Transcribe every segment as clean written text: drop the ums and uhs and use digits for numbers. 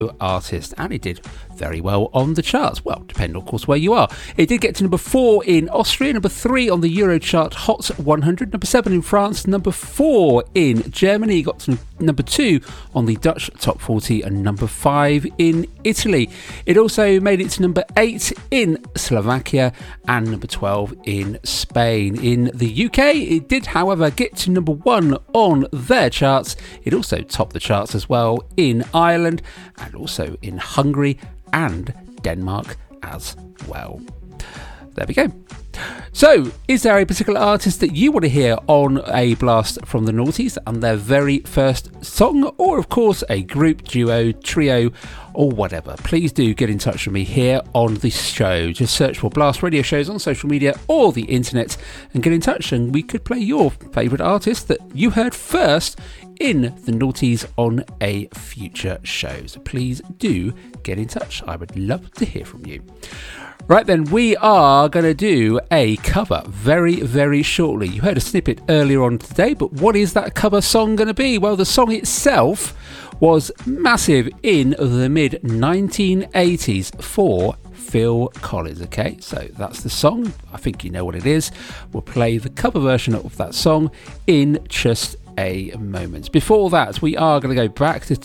artist, and it did very well on the charts. Well, depending of course where you are. It did get to number 4 in Austria, number 3 on the Eurochart Hot 100, number 7 in France, number 4 in Germany. It got to number 2 on the Dutch Top 40 and number 5 in Italy. It also made it to number 8 in Slovakia and number 12 in Spain. In the UK, it did however get to number 1 on their charts. It also topped the charts as well in Ireland and also in Hungary and Denmark as well. There we go. So, is there a particular artist that you want to hear on a blast from the noughties and their very first song, or of course a group, duo, trio, or whatever? Please do get in touch with me here on the show. Just search for Blast Radio Shows on social media or the internet and get in touch, and we could play your favourite artist that you heard first in the noughties on a future show. So please do get in touch. I would love to hear from you. Right then, we are going to do a cover very, very shortly. You heard a snippet earlier on today, but what is that cover song going to be? Well, the song itself was massive in the mid-1980s for Phil Collins. Okay, so that's the song. I think you know what it is. We'll play the cover version of that song in just a moment. Before that, we are going to go back to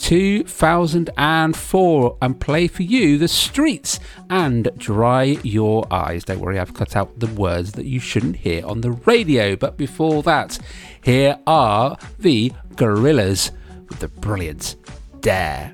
2004 and play for you The Streets and Dry Your Eyes. Don't worry, I've cut out the words that you shouldn't hear on the radio. But before that, here are the Gorillaz with the brilliant Dare.